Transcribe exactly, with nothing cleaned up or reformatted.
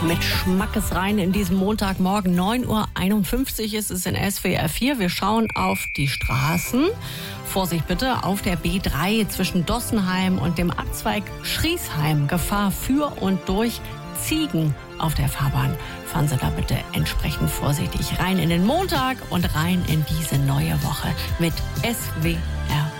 Mit Schmackes rein in diesem Montagmorgen. neun Uhr einundfünfzig ist es in S W R vier. Wir schauen auf die Straßen. Vorsicht bitte auf der B drei zwischen Dossenheim und dem Abzweig Schriesheim. Gefahr für und durch Ziegen auf der Fahrbahn. Fahren Sie da bitte entsprechend vorsichtig rein in den Montag und rein in diese neue Woche mit S W R